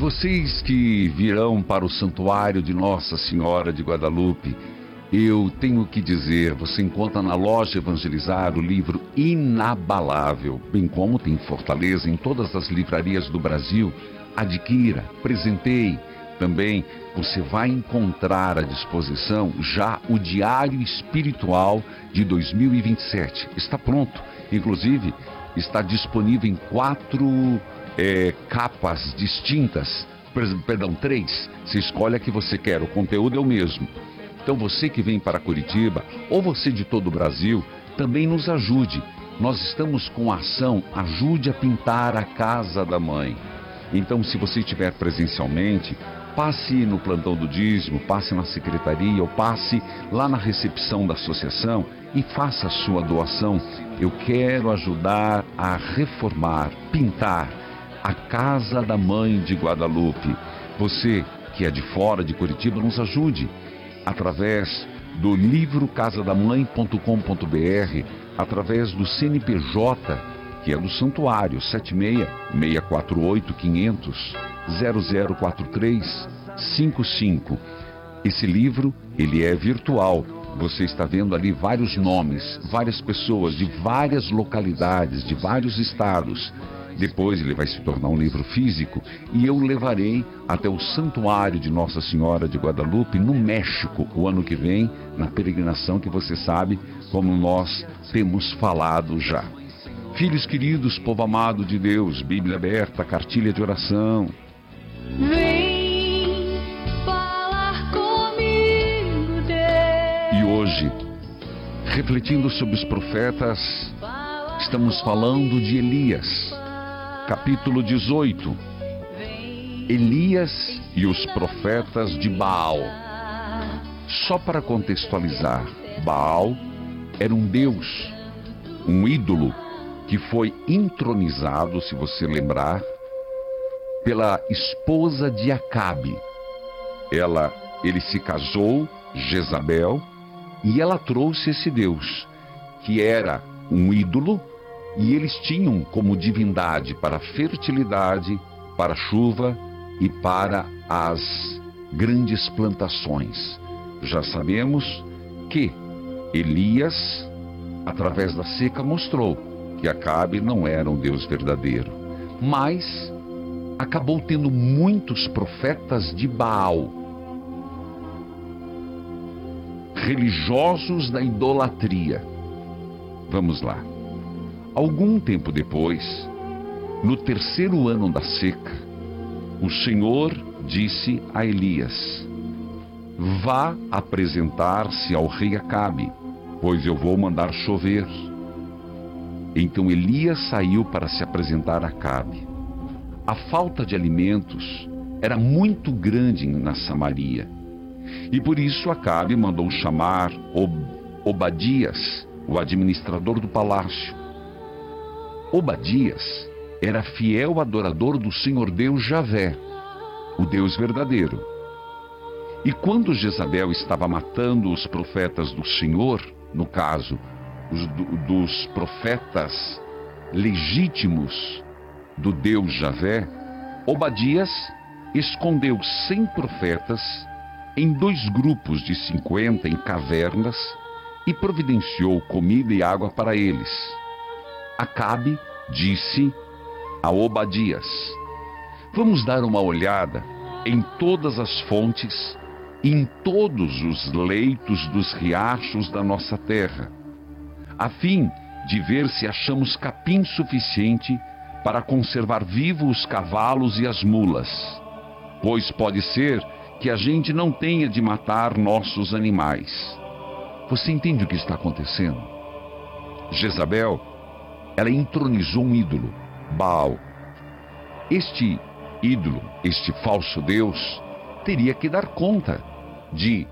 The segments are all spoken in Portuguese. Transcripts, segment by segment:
Vocês que virão para o santuário de Nossa Senhora de Guadalupe, eu tenho que dizer, você encontra na loja Evangelizar o livro Inabalável, bem como tem em Fortaleza, em todas as livrarias do Brasil. Adquira, presenteie. Também você vai encontrar à disposição já o Diário Espiritual de 2027. Está pronto, inclusive está disponível em 4 capas distintas, perdão, 3. Você escolhe a que você quer, o conteúdo é o mesmo. Então você que vem para Curitiba, ou você de todo o Brasil, também nos ajude. Nós estamos com a ação Ajude a Pintar a Casa da Mãe. Então, se você estiver presencialmente, passe no plantão do dízimo, passe na secretaria ou passe lá na recepção da associação e faça a sua doação. Eu quero ajudar a reformar, pintar a Casa da Mãe de Guadalupe. Você que é de fora de Curitiba, nos ajude através do livro casadamãe.com.br, através do CNPJ, que é do Santuário, 76-648-500-0043-55. Esse livro, ele é virtual. Você está vendo ali vários nomes, várias pessoas de várias localidades, de vários estados. Depois ele vai se tornar um livro físico e eu levarei até o Santuário de Nossa Senhora de Guadalupe, no México, o ano que vem, na peregrinação que você sabe, como nós temos falado já. Filhos queridos, povo amado de Deus, Bíblia aberta, cartilha de oração. Vem falar comigo, Deus. E hoje, refletindo sobre os profetas, estamos falando de Elias. Capítulo 18, Elias e os profetas de Baal. Só para contextualizar, Baal era um deus, um ídolo que foi entronizado, se você lembrar, pela esposa de Acabe. Ele se casou, Jezabel, e ela trouxe esse deus, que era um ídolo. E eles tinham como divindade para a fertilidade, para a chuva e para as grandes plantações. Já sabemos que Elias, através da seca, mostrou que Acabe não era um Deus verdadeiro. Mas acabou tendo muitos profetas de Baal, religiosos da idolatria. Vamos lá. Algum tempo depois, no 3º ano da seca, o Senhor disse a Elias: vá apresentar-se ao rei Acabe, pois eu vou mandar chover. Então Elias saiu para se apresentar a Acabe. A falta de alimentos era muito grande na Samaria, e por isso Acabe mandou chamar Obadias, o administrador do palácio. Obadias era fiel adorador do Senhor Deus Javé, o Deus verdadeiro. E quando Jezabel estava matando os profetas do Senhor, no caso, dos profetas legítimos do Deus Javé, Obadias escondeu 100 profetas em 2 grupos de 50 em cavernas e providenciou comida e água para eles. Acabe disse a Obadias: vamos dar uma olhada em todas as fontes e em todos os leitos dos riachos da nossa terra, a fim de ver se achamos capim suficiente para conservar vivos os cavalos e as mulas, pois pode ser que a gente não tenha de matar nossos animais. Você entende o que está acontecendo? Jezabel, ela entronizou um ídolo, Baal. Este ídolo, este falso Deus, teria que dar conta de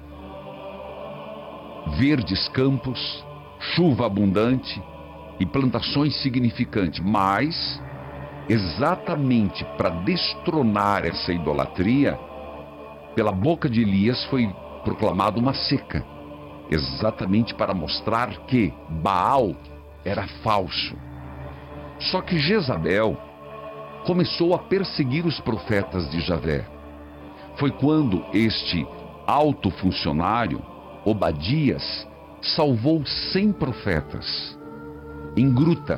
verdes campos, chuva abundante e plantações significantes. Mas, exatamente para destronar essa idolatria, pela boca de Elias foi proclamada uma seca, exatamente para mostrar que Baal era falso. Só que Jezabel, começou a perseguir os profetas de Javé. Foi quando este alto funcionário, Obadias, salvou 100 profetas. Em gruta,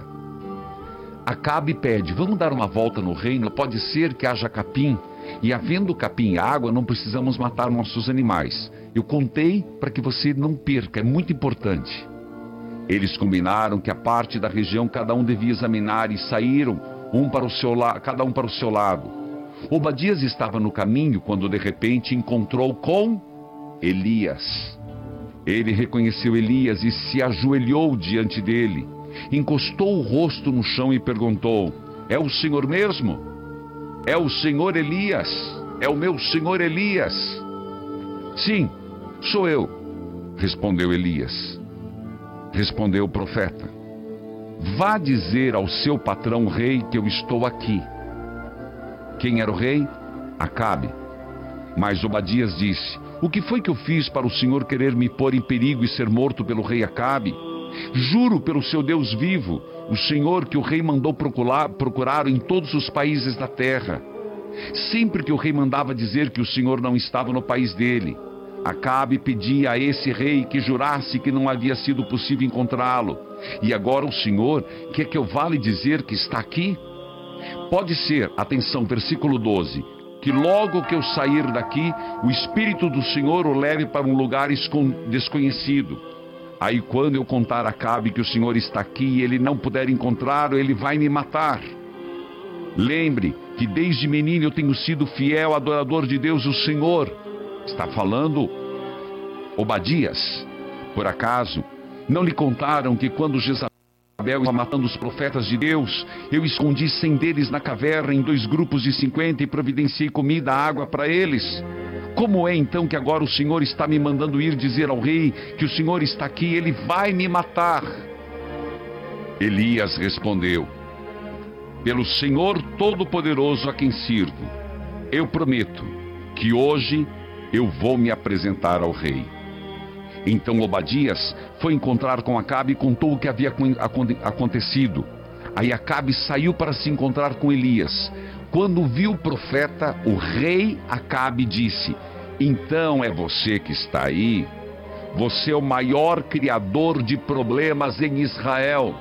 Acabe pede: vamos dar uma volta no reino, pode ser que haja capim, e havendo capim e água, não precisamos matar nossos animais. Eu contei para que você não perca, é muito importante. Eles combinaram que a parte da região cada um devia examinar e saíram cada um para o seu lado. Obadias estava no caminho quando de repente encontrou com Elias. Ele reconheceu Elias e se ajoelhou diante dele. Encostou o rosto no chão e perguntou: é o senhor mesmo? É o senhor Elias? É o meu senhor Elias? Sim, sou eu, respondeu Elias. Respondeu o profeta: vá dizer ao seu patrão rei que eu estou aqui. Quem era o rei? Acabe. Mas Obadias disse: o que foi que eu fiz para o senhor querer me pôr em perigo e ser morto pelo rei Acabe? Juro pelo seu Deus vivo, o Senhor, que o rei mandou procurar em todos os países da terra. Sempre que o rei mandava dizer que o Senhor não estava no país dele, Acabe pedia a esse rei que jurasse que não havia sido possível encontrá-lo. E agora o Senhor quer que eu vá lhe dizer que está aqui? Pode ser, atenção, versículo 12, que logo que eu sair daqui, o Espírito do Senhor o leve para um lugar desconhecido. Aí quando eu contar a Acabe que o Senhor está aqui e ele não puder encontrá-lo, ele vai me matar. Lembre que desde menino eu tenho sido fiel adorador de Deus, o Senhor. Está falando Obadias. Por acaso, não lhe contaram que quando Jezabel estava matando os profetas de Deus, eu escondi 100 deles na caverna em 2 grupos de 50 e providenciei comida e água para eles? Como é então que agora o Senhor está me mandando ir dizer ao rei que o Senhor está aqui e ele vai me matar? Elias respondeu: pelo Senhor Todo-Poderoso a quem sirvo, eu prometo que hoje eu vou me apresentar ao rei. Então Obadias foi encontrar com Acabe e contou o que havia acontecido. Aí Acabe saiu para se encontrar com Elias. Quando viu o profeta, o rei Acabe disse: então é você que está aí? Você é o maior criador de problemas em Israel.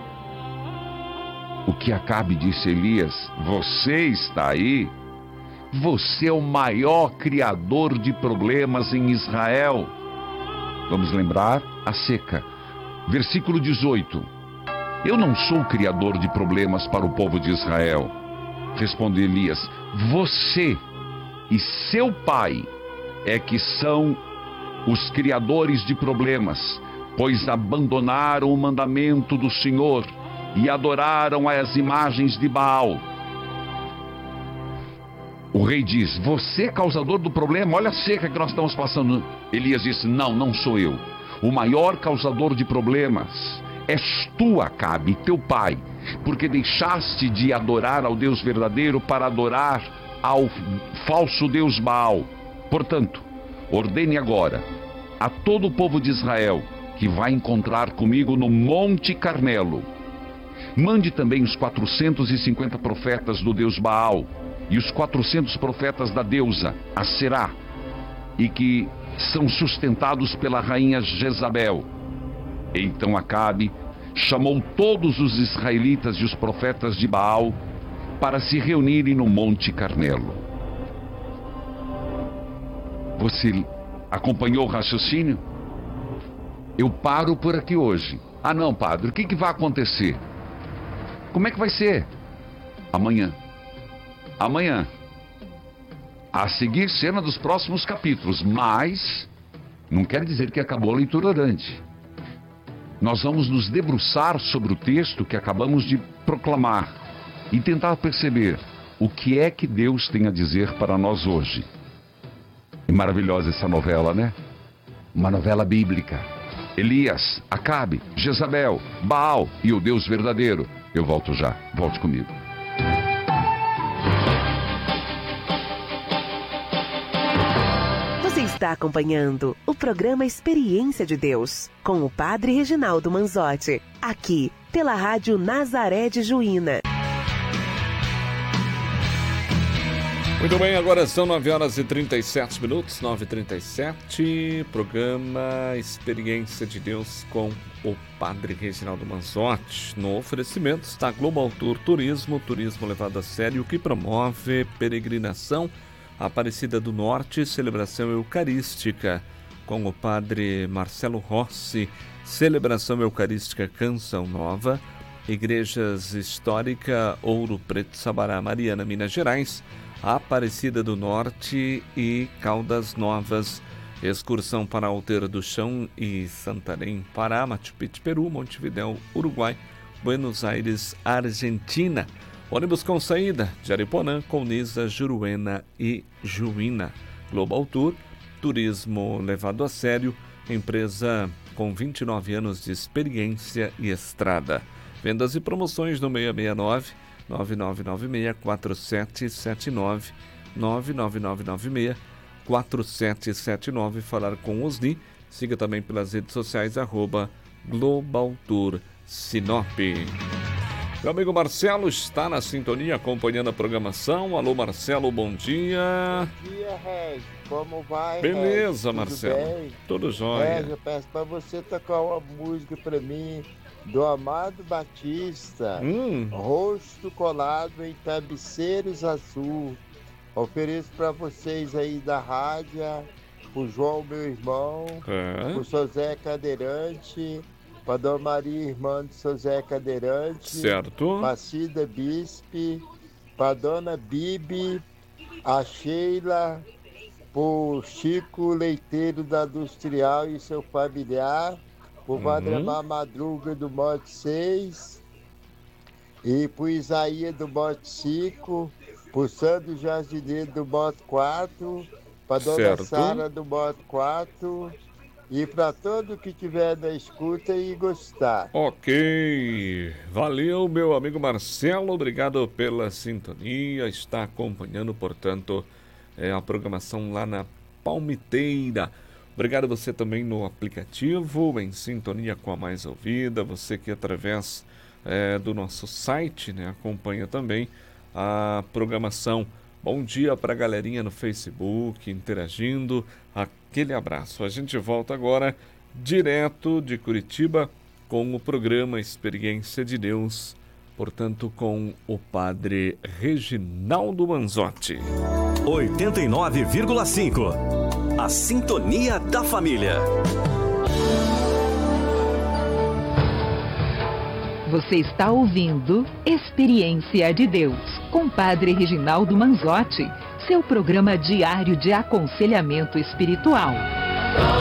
O que Acabe disse a Elias: você está aí? Você é o maior criador de problemas em Israel. Vamos lembrar a seca. Versículo 18. Eu não sou criador de problemas para o povo de Israel. Respondeu Elias: você e seu pai é que são os criadores de problemas, pois abandonaram o mandamento do Senhor e adoraram as imagens de Baal. O rei diz: você é causador do problema, olha a seca que nós estamos passando. Elias disse: não sou eu. O maior causador de problemas és tu, Acabe, teu pai, porque deixaste de adorar ao Deus verdadeiro para adorar ao falso Deus Baal. Portanto, ordene agora a todo o povo de Israel que vai encontrar comigo no Monte Carmelo. Mande também os 450 profetas do Deus Baal e os 400 profetas da deusa Aserá, e que são sustentados pela rainha Jezabel. Então Acabe chamou todos os israelitas e os profetas de Baal para se reunirem no Monte Carmelo. Você acompanhou o raciocínio? Eu paro por aqui hoje. Ah não, padre, o que vai acontecer? Como é que vai ser? Amanhã. A seguir, cena dos próximos capítulos, mas não quer dizer que acabou a leitura orante. Nós vamos nos debruçar sobre o texto que acabamos de proclamar e tentar perceber o que é que Deus tem a dizer para nós hoje. É maravilhosa essa novela, né? Uma novela bíblica. Elias, Acabe, Jezabel, Baal e o Deus verdadeiro. Eu volto já, volte comigo. Você está acompanhando o programa Experiência de Deus, com o Padre Reginaldo Manzotti, aqui pela Rádio Nazaré de Juína. Muito bem, agora são 9 horas e 37 minutos, 9h37, programa Experiência de Deus com o Padre Reginaldo Manzotti. No oferecimento está Global Tour Turismo, turismo levado a sério, que promove peregrinação Aparecida do Norte, celebração eucarística com o Padre Marcelo Rossi, celebração eucarística Canção Nova, Igrejas Histórica Ouro Preto, Sabará, Mariana, Minas Gerais, Aparecida do Norte e Caldas Novas, excursão para Alter do Chão e Santarém, Pará, Machu Picchu, Peru, Montevidéu, Uruguai, Buenos Aires, Argentina. Ônibus com saída de Ariponã, Colniza, Juruena e Juína. Global Tour, turismo levado a sério, empresa com 29 anos de experiência e estrada. Vendas e promoções no 669 9996-4779, 99996-4779. Falar com Osni. Siga também pelas redes sociais, @Global Tour Sinop. Meu amigo Marcelo está na sintonia, acompanhando a programação. Alô, Marcelo, bom dia. Bom dia, Regi. Como vai, Beleza, Regi? Marcelo. Bem? Tudo jóia. Regi, eu peço para você tocar uma música para mim do Amado Batista, Rosto Colado em Travesseiros Azul. Ofereço para vocês aí da rádio, o João, meu irmão, o seu Zé Cadeirante, para Dona Maria, irmã do seu Zé Cadeirante, certo? para Cida Bispe, para Dona Bibi, a Sheila, para Chico Leiteiro da Industrial e seu familiar, por Vadramar Madruga do Mote 6 e por Isaías do Mote 5, por Sandro Jardineiro do Mote 4, para Dona Sara do Mote 4 e para todo que tiver na escuta e gostar. Ok, valeu, meu amigo Marcelo, obrigado pela sintonia, está acompanhando, portanto, a programação lá na Palmiteira. Obrigado você também no aplicativo, em sintonia com a Mais Ouvida, você que através do nosso site, né, acompanha também a programação. Bom dia para a galerinha no Facebook, interagindo, aquele abraço. A gente volta agora direto de Curitiba com o programa Experiência de Deus, portanto com o Padre Reginaldo Manzotti. 89,5. A Sintonia da Família. Você está ouvindo Experiência de Deus com Padre Reginaldo Manzotti, seu programa diário de aconselhamento espiritual.